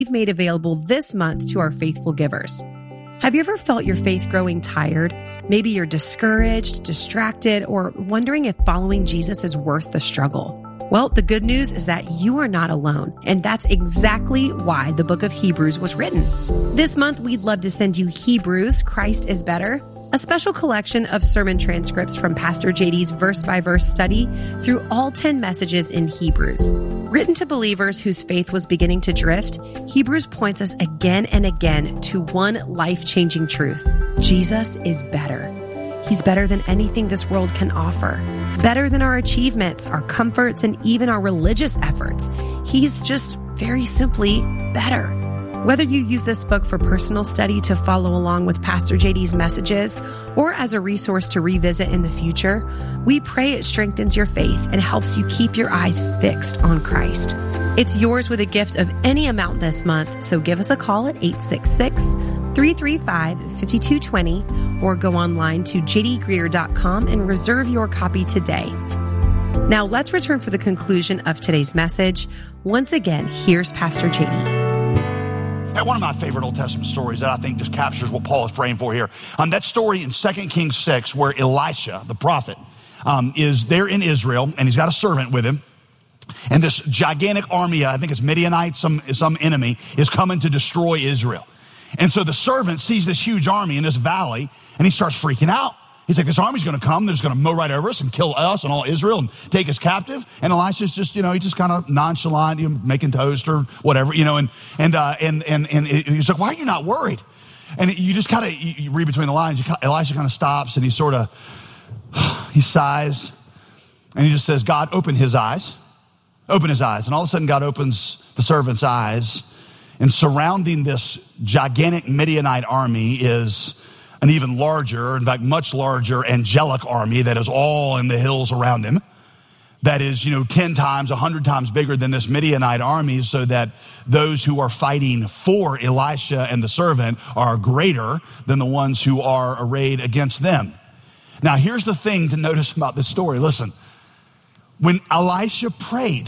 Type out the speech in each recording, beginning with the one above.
we've made available this month to our faithful givers. Have you ever felt your faith growing tired? Maybe you're discouraged, distracted, or wondering if following Jesus is worth the struggle. Well, the good news is that you are not alone, and that's exactly why the book of Hebrews was written. This month, we'd love to send you Hebrews, Christ is Better, a special collection of sermon transcripts from Pastor JD's verse-by-verse study through all 10 messages in Hebrews. Written to believers whose faith was beginning to drift, Hebrews points us again and again to one life-changing truth. Jesus is better. He's better than anything this world can offer. Better than our achievements, our comforts, and even our religious efforts. He's just very simply better. Whether you use this book for personal study to follow along with Pastor JD's messages or as a resource to revisit in the future, we pray it strengthens your faith and helps you keep your eyes fixed on Christ. It's yours with a gift of any amount this month, so give us a call at 866-335-5220 or go online to jdgreer.com and reserve your copy today. Now let's return for the conclusion of today's message. Once again, here's Pastor JD. One of my favorite Old Testament stories that I think just captures what Paul is praying for here. That story in 2 Kings 6 where Elisha, the prophet, is there in Israel, and he's got a servant with him. And this gigantic army, I think it's Midianites, some enemy, is coming to destroy Israel. And so the servant sees this huge army in this valley, and he starts freaking out. He's like, this army's going to come. They're just going to mow right over us and kill us and all Israel and take us captive. And Elisha's just, he's just kind of nonchalant, making toast or whatever, and he's like, why are you not worried? And you just kind of, you read between the lines. Elisha kind of stops and he sighs and he just says, God, open his eyes. Open his eyes. And all of a sudden God opens the servant's eyes, and surrounding this gigantic Midianite army is an even larger, in fact, much larger angelic army that is all in the hills around him. That is, 10 times, 100 times bigger than this Midianite army, so that those who are fighting for Elisha and the servant are greater than the ones who are arrayed against them. Now, here's the thing to notice about this story. Listen, when Elisha prayed,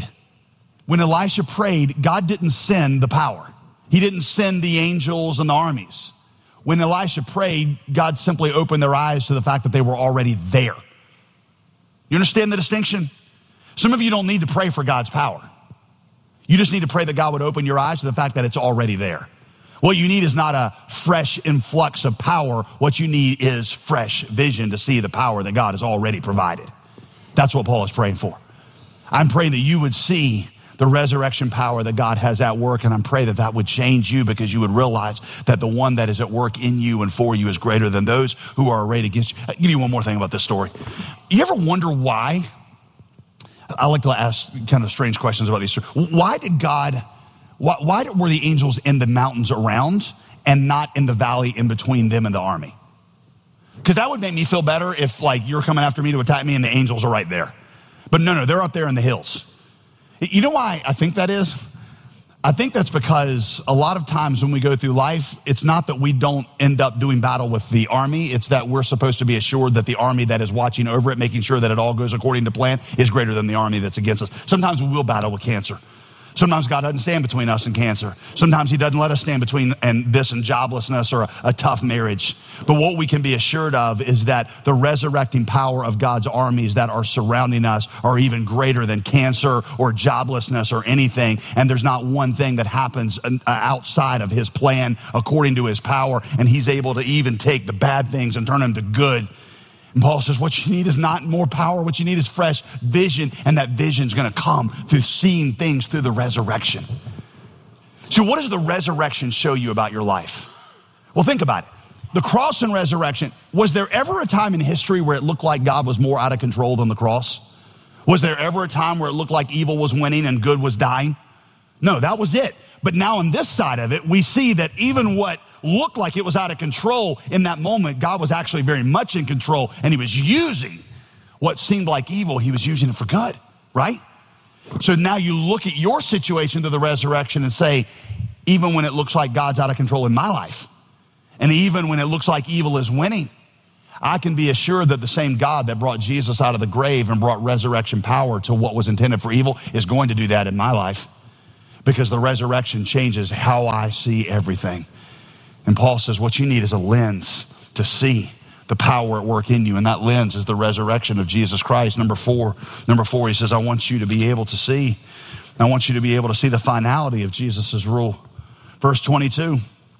God didn't send the power. He didn't send the angels and the armies. When Elisha prayed, God simply opened their eyes to the fact that they were already there. You understand the distinction? Some of you don't need to pray for God's power. You just need to pray that God would open your eyes to the fact that it's already there. What you need is not a fresh influx of power. What you need is fresh vision to see the power that God has already provided. That's what Paul is praying for. I'm praying that you would see the resurrection power that God has at work, and I'm praying that that would change you, because you would realize that the one that is at work in you and for you is greater than those who are arrayed against you. I'll give you one more thing about this story. You ever wonder why? I like to ask kind of strange questions about these. Why were the angels in the mountains around and not in the valley in between them and the army? Because that would make me feel better if, you're coming after me to attack me and the angels are right there. But no, they're up there in the hills. You know why I think that is? I think that's because a lot of times when we go through life, it's not that we don't end up doing battle with the army. It's that we're supposed to be assured that the army that is watching over it, making sure that it all goes according to plan, is greater than the army that's against us. Sometimes we will battle with cancer. Sometimes God doesn't stand between us and cancer. Sometimes he doesn't let us stand between this and joblessness or a tough marriage. But what we can be assured of is that the resurrecting power of God's armies that are surrounding us are even greater than cancer or joblessness or anything. And there's not one thing that happens outside of his plan according to his power. And he's able to even take the bad things and turn them to good. And Paul says, what you need is not more power. What you need is fresh vision. And that vision is going to come through seeing things through the resurrection. So what does the resurrection show you about your life? Well, think about it. The cross and resurrection, was there ever a time in history where it looked like God was more out of control than the cross? Was there ever a time where it looked like evil was winning and good was dying? No, that was it. But now on this side of it, we see that even what looked like it was out of control in that moment, God was actually very much in control, and he was using what seemed like evil, he was using it for good, right? So now you look at your situation to the resurrection and say, even when it looks like God's out of control in my life, and even when it looks like evil is winning, I can be assured that the same God that brought Jesus out of the grave and brought resurrection power to what was intended for evil is going to do that in my life. because the resurrection changes how I see everything. And Paul says what you need is a lens to see the power at work in you, and that lens is the resurrection of Jesus Christ. Number four, he says, I want you to be able to see. I want you to be able to see the finality of Jesus' rule. Verse 22,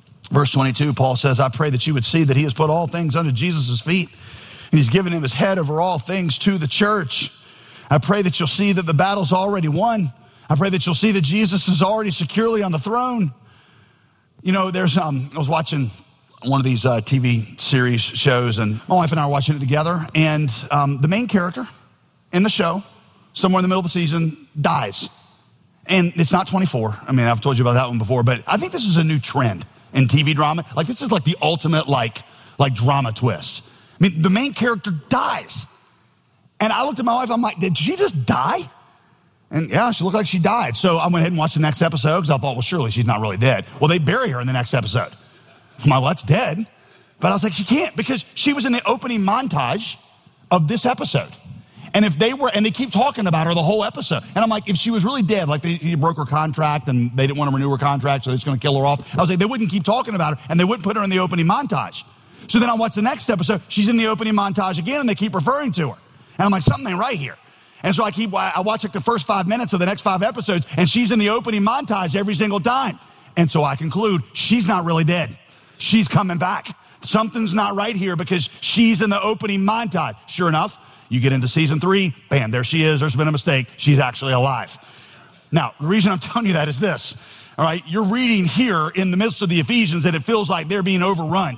Paul says, I pray that you would see that he has put all things under Jesus' feet, and he's given him his head over all things to the church. I pray that you'll see that the battle's already won. I pray that you'll see that Jesus is already securely on the throne. You know, I was watching one of these TV series shows, and my wife and I are watching it together, and the main character in the show, somewhere in the middle of the season, dies. And it's not 24. I mean, I've told you about that one before, but I think this is a new trend in TV drama. Like, this is like the ultimate like drama twist. I mean, the main character dies. And I looked at my wife, I'm like, did she just die? And yeah, she looked like she died. So I went ahead and watched the next episode because I thought, well, surely she's not really dead. Well, they bury her in the next episode. I'm like, well, that's dead. But I was like, she can't, because she was in the opening montage of this episode. And they keep talking about her the whole episode. And I'm like, if she was really dead, like he broke her contract and they didn't want to renew her contract, so they're just going to kill her off. I was like, they wouldn't keep talking about her and they wouldn't put her in the opening montage. So then I watched the next episode. She's in the opening montage again and they keep referring to her. And I'm like, something ain't right here. And so I watch like the first 5 minutes of the next 5 episodes, and she's in the opening montage every single time. And so I conclude she's not really dead. She's coming back. Something's not right here because she's in the opening montage. Sure enough, you get into season 3, bam, there she is. There's been a mistake. She's actually alive. Now, the reason I'm telling you that is this. All right, you're reading here in the midst of the Ephesians that it feels like they're being overrun.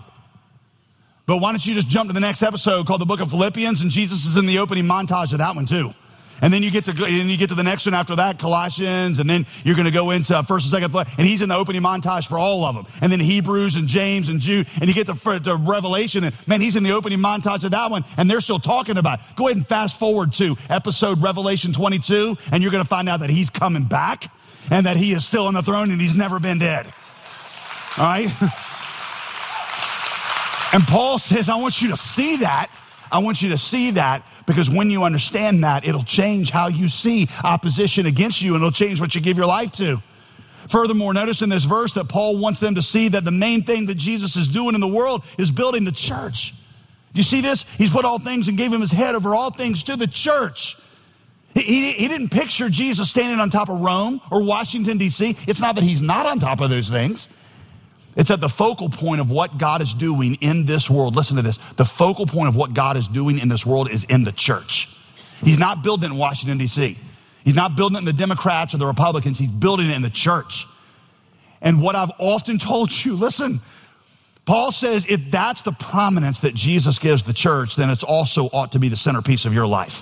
But why don't you just jump to the next episode called the book of Philippians, and Jesus is in the opening montage of that one too. And then you get to the next one after that, Colossians, and then you're going to go into 1st and 2nd, and he's in the opening montage for all of them. And then Hebrews and James and Jude, and you get to Revelation, and man, he's in the opening montage of that one, and they're still talking about it. Go ahead and fast forward to episode Revelation 22, and you're going to find out that he's coming back, and that he is still on the throne, and he's never been dead. All right? And Paul says, I want you to see that. I want you to see that, because when you understand that, it'll change how you see opposition against you, and it'll change what you give your life to. Furthermore, notice in this verse that Paul wants them to see that the main thing that Jesus is doing in the world is building the church. Do you see this? He's put all things and gave him his head over all things to the church. He didn't picture Jesus standing on top of Rome or Washington, D.C. It's not that he's not on top of those things. It's at the focal point of what God is doing in this world. Listen to this. The focal point of what God is doing in this world is in the church. He's not building it in Washington, D.C. He's not building it in the Democrats or the Republicans. He's building it in the church. And what I've often told you, listen, Paul says if that's the prominence that Jesus gives the church, then it's also ought to be the centerpiece of your life.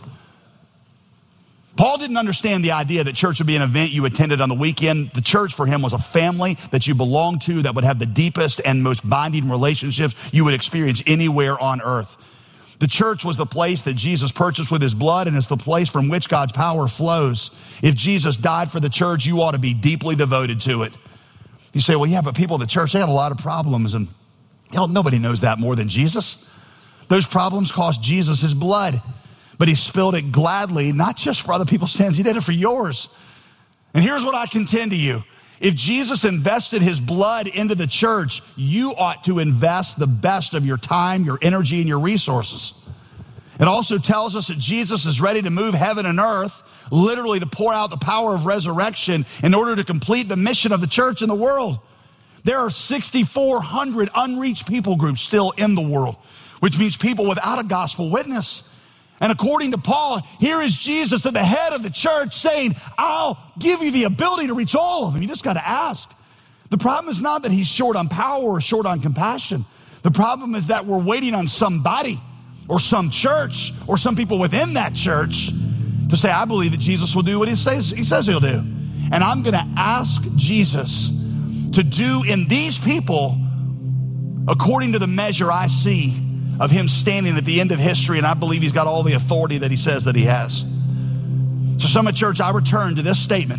Paul didn't understand the idea that church would be an event you attended on the weekend. The church for him was a family that you belonged to that would have the deepest and most binding relationships you would experience anywhere on earth. The church was the place that Jesus purchased with his blood, and it's the place from which God's power flows. If Jesus died for the church, you ought to be deeply devoted to it. You say, well, yeah, but people at the church, they had a lot of problems, and nobody knows that more than Jesus. Those problems cost Jesus his blood. But he spilled it gladly, not just for other people's sins. He did it for yours. And here's what I contend to you. If Jesus invested his blood into the church, you ought to invest the best of your time, your energy, and your resources. It also tells us that Jesus is ready to move heaven and earth, literally to pour out the power of resurrection in order to complete the mission of the church in the world. There are 6,400 unreached people groups still in the world, which means people without a gospel witness. And according to Paul, here is Jesus at the head of the church saying, I'll give you the ability to reach all of them. You just got to ask. The problem is not that he's short on power or short on compassion. The problem is that we're waiting on somebody or some church or some people within that church to say, I believe that Jesus will do what he says he'll do. And I'm going to ask Jesus to do in these people according to the measure I see of him standing at the end of history, and I believe he's got all the authority that he says that he has. So Summit Church, I return to this statement.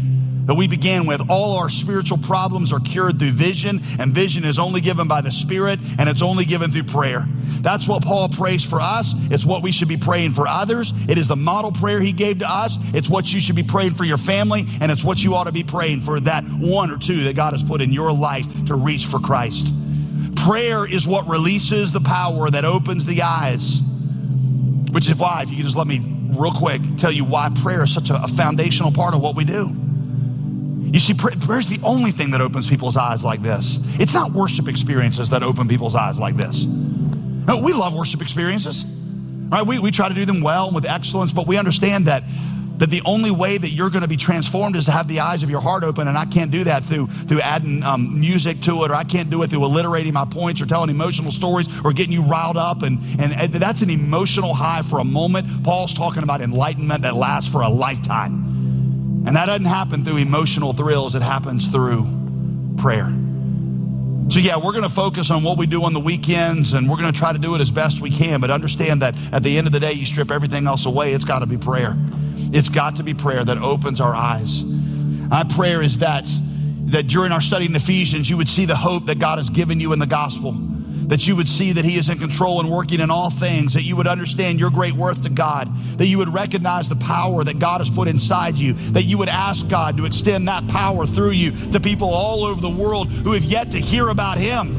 that we began with. All our spiritual problems are cured through vision, and vision is only given by the Spirit, and it's only given through prayer. That's what Paul prays for us. It's what we should be praying for others. It is the model prayer he gave to us. It's what you should be praying for your family, and it's what you ought to be praying for that one or two that God has put in your life to reach for Christ. Prayer is what releases the power that opens the eyes, which is why, if you could just let me real quick tell you why prayer is such a foundational part of what we do. You see, prayer is the only thing that opens people's eyes like this. It's not worship experiences that open people's eyes like this. No, we love worship experiences. Right? We try to do them well and with excellence, but we understand that the only way that you're going to be transformed is to have the eyes of your heart open, and I can't do that through adding music to it, or I can't do it through alliterating my points or telling emotional stories or getting you riled up, and that's an emotional high for a moment. Paul's talking about enlightenment that lasts for a lifetime. And that doesn't happen through emotional thrills. It happens through prayer. So yeah, we're going to focus on what we do on the weekends, and we're going to try to do it as best we can. But understand that at the end of the day, you strip everything else away. It's got to be prayer. It's got to be prayer that opens our eyes. My prayer is that during our study in Ephesians, you would see the hope that God has given you in the gospel. That you would see that he is in control and working in all things, that you would understand your great worth to God, that you would recognize the power that God has put inside you, that you would ask God to extend that power through you to people all over the world who have yet to hear about him.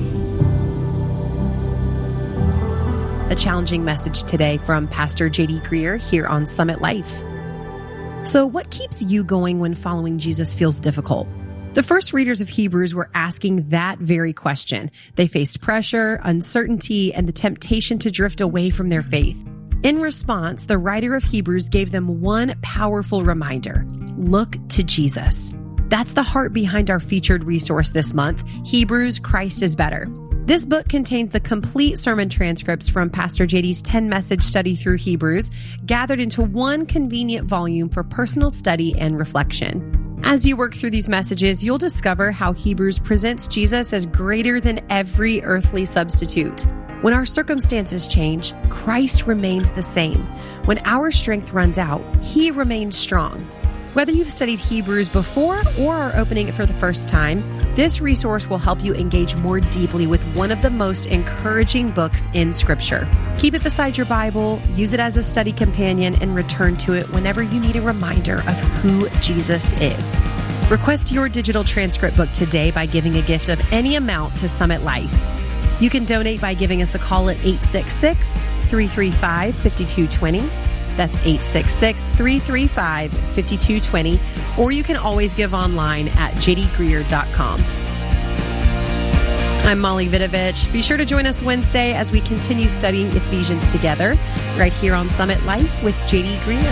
A challenging message today from Pastor J.D. Greear here on Summit Life. So what keeps you going when following Jesus feels difficult? The first readers of Hebrews were asking that very question. They faced pressure, uncertainty, and the temptation to drift away from their faith. In response, the writer of Hebrews gave them one powerful reminder: look to Jesus. That's the heart behind our featured resource this month, Hebrews, Christ is Better. This book contains the complete sermon transcripts from Pastor JD's 10-message study through Hebrews, gathered into one convenient volume for personal study and reflection. As you work through these messages, you'll discover how Hebrews presents Jesus as greater than every earthly substitute. When our circumstances change, Christ remains the same. When our strength runs out, he remains strong. Whether you've studied Hebrews before or are opening it for the first time, this resource will help you engage more deeply with one of the most encouraging books in Scripture. Keep it beside your Bible, use it as a study companion, and return to it whenever you need a reminder of who Jesus is. Request your digital transcript book today by giving a gift of any amount to Summit Life. You can donate by giving us a call at 866-335-5220. That's 866-335-5220. Or you can always give online at jdgreear.com. I'm Molly Vidovich. Be sure to join us Wednesday as we continue studying Ephesians together, right here on Summit Life with J.D. Greear.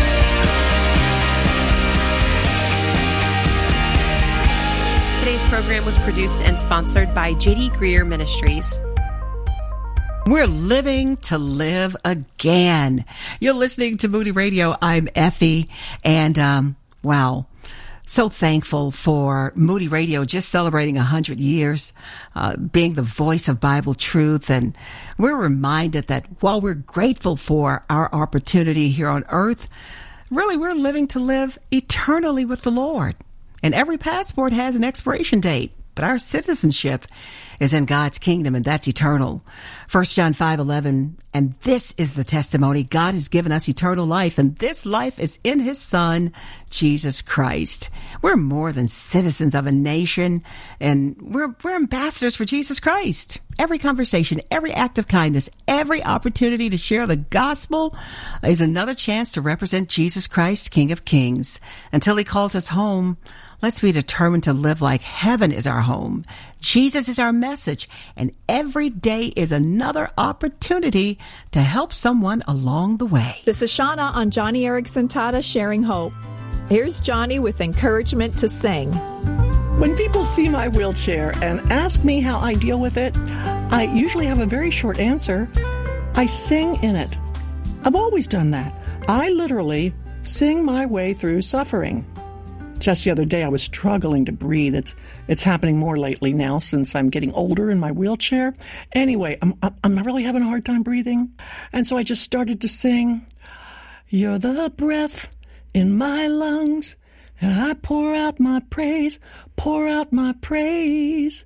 Today's program was produced and sponsored by J.D. Greear Ministries. We're living to live again. You're listening to Moody Radio. I'm Effie, and wow, so thankful for Moody Radio just celebrating 100 years, being the voice of Bible truth. And we're reminded that while we're grateful for our opportunity here on earth, really we're living to live eternally with the Lord. And every passport has an expiration date, but our citizenship is in God's kingdom, and that's eternal. 1 John 5:11, and this is the testimony: God has given us eternal life, and this life is in his Son, Jesus Christ. We're more than citizens of a nation, and we're ambassadors for Jesus Christ. Every conversation, every act of kindness, every opportunity to share the gospel is another chance to represent Jesus Christ, King of Kings. Until he calls us home, let's be determined to live like heaven is our home. Jesus is our message, and every day is another opportunity to help someone along the way. This is Shauna on Johnny Erickson Tata Sharing Hope. Here's Johnny with encouragement to sing. When people see my wheelchair and ask me how I deal with it, I usually have a very short answer. I sing in it. I've always done that. I literally sing my way through suffering. Just the other day, I was struggling to breathe. It's happening more lately now since I'm getting older in my wheelchair. Anyway, I'm really having a hard time breathing. And so I just started to sing, "You're the breath in my lungs. and I pour out my praise, pour out my praise.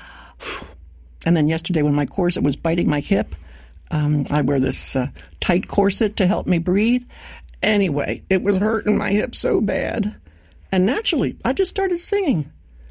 And then yesterday when my corset was biting my hip, I wear this tight corset to help me breathe. Anyway, it was hurting my hip so bad. And naturally, I just started singing.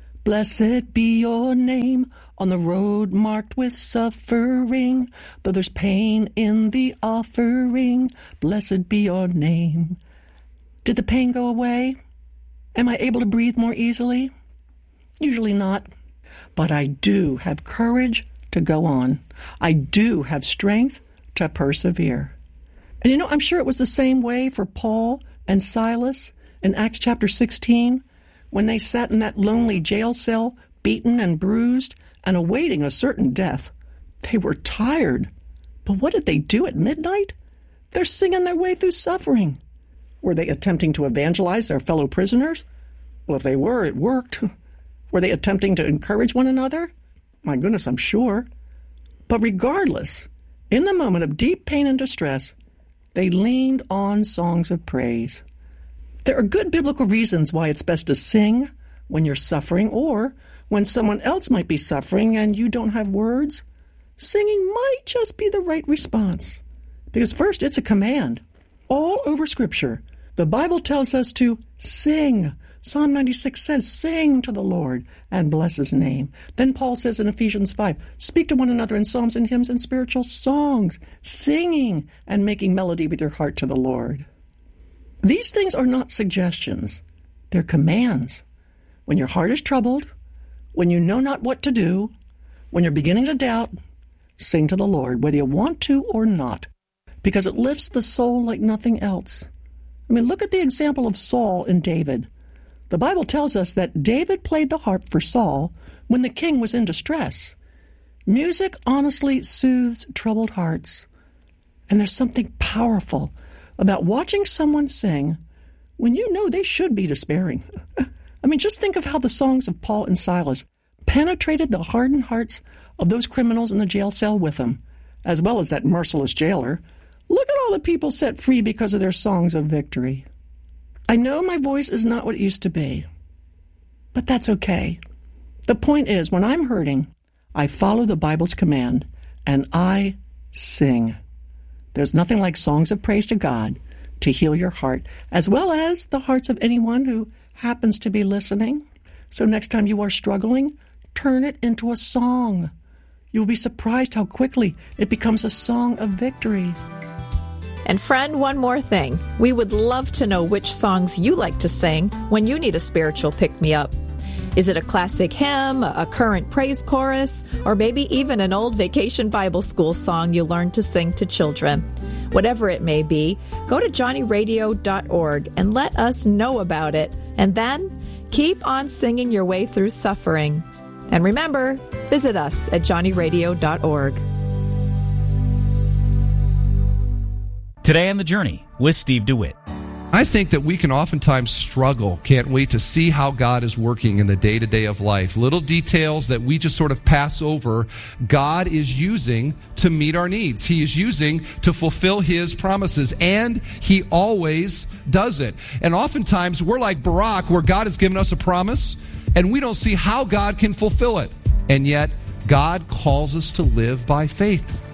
Blessed be your name on the road marked with suffering. Though there's pain in the offering, blessed be your name. Did the pain go away? Am I able to breathe more easily? Usually not. But I do have courage to go on. I do have strength to persevere. And you know, I'm sure it was the same way for Paul and Silas in Acts chapter 16, when they sat in that lonely jail cell, beaten and bruised, and awaiting a certain death. They were tired. But what did they do at midnight? They're singing their way through suffering. Were they attempting to evangelize their fellow prisoners? Well, if they were, it worked. Were they attempting to encourage one another? My goodness, I'm sure. But regardless, in the moment of deep pain and distress, they leaned on songs of praise. There are good biblical reasons why it's best to sing when you're suffering or when someone else might be suffering and you don't have words. Singing might just be the right response. Because first, it's a command. All over Scripture, the Bible tells us to sing. Psalm 96 says, sing to the Lord and bless his name. Then Paul says in Ephesians 5, speak to one another in psalms and hymns and spiritual songs, singing and making melody with your heart to the Lord. These things are not suggestions. They're commands. When your heart is troubled, when you know not what to do, when you're beginning to doubt, sing to the Lord, whether you want to or not, because it lifts the soul like nothing else. I mean, look at the example of Saul and David. The Bible tells us that David played the harp for Saul when the king was in distress. Music honestly soothes troubled hearts. And there's something powerful about watching someone sing when you know they should be despairing. I mean, just think of how the songs of Paul and Silas penetrated the hardened hearts of those criminals in the jail cell with them, as well as that merciless jailer. Look at all the people set free because of their songs of victory. I know my voice is not what it used to be, but that's okay. The point is, when I'm hurting, I follow the Bible's command, and I sing. There's nothing like songs of praise to God to heal your heart, as well as the hearts of anyone who happens to be listening. So next time you are struggling, turn it into a song. You'll be surprised how quickly it becomes a song of victory. And friend, one more thing. We would love to know which songs you like to sing when you need a spiritual pick-me-up. Is it a classic hymn, a current praise chorus, or maybe even an old vacation Bible school song you learned to sing to children? Whatever it may be, go to johnnyradio.org and let us know about it. And then keep on singing your way through suffering. And remember, visit us at johnnyradio.org. Today on The Journey with Steve DeWitt. I think that we can oftentimes struggle, can't we, to see how God is working in the day-to-day of life. Little details that we just sort of pass over, God is using to meet our needs. He is using to fulfill His promises, and He always does it. And oftentimes we're like Barak, where God has given us a promise, and we don't see how God can fulfill it. And yet, God calls us to live by faith.